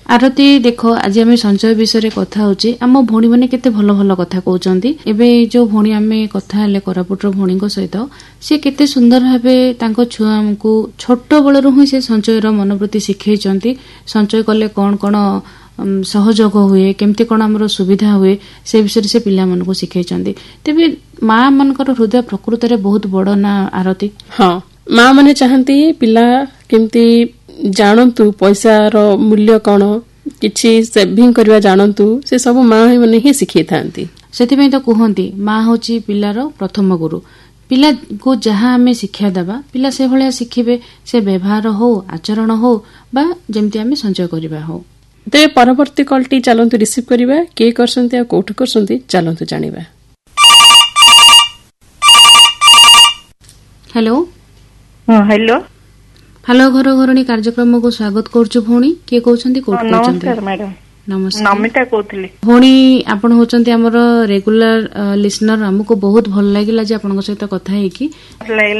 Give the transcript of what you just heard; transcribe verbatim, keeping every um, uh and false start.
आरती देख आज आम संचय विषय कथा होची आम भौणी मैंने केते भल भल कथा कहउचंती एबे जो भौणी आमे कथा हेले कोरापुटर भौणी सहित सी केते सुंदर भाबे तांको छुआ को छोट बलरू ही से संचयर मनोवृत्ति शिखैचंती संचय कले कौन कौन सहयोग हुए केमती कौन आमर सुविधा हुए से विषय से पिला मन को शिखैचंती तेबे माँ मनकर हृदय प्रकृत रे बहुत बड़ ना आरती। हाँ माँ माने चाहती पिला केमती जानतु पैसा रो मूल्य कौन किछि सेविंग करवा जानतु से सब माँ माने ही शिखै थांती सेथिबे तो कहंती माँ होची पिलार प्रथम गुरु पिला को जहाँ आमे शिक्षा देबा पिला से भलिया शिखिबे से व्यवहार हो आचरण हो बा जेमती आमे संचय करबा हो। ते परवर्ती कॉलटी चलंतु रिसीव करबा के करसंती आ कोठ करसंती चलंतु जानिबा। हेलो हां हेलो हेलो घर घरणी कार्यक्रम को स्वागत करछु भौणी के कहउछंती कोठ करछंती। नमस्कार मैडम। नमस्कार नमिता कहतली भौणी आपण होचंती हमर रेगुलर लिसनर हमको बहुत भल लागिला जे आपन सहित कथा है कि